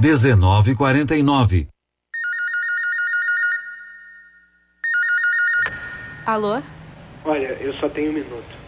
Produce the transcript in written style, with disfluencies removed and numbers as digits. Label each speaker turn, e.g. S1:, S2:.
S1: 1949.
S2: Alô?
S3: Olha, eu só tenho 1 minuto.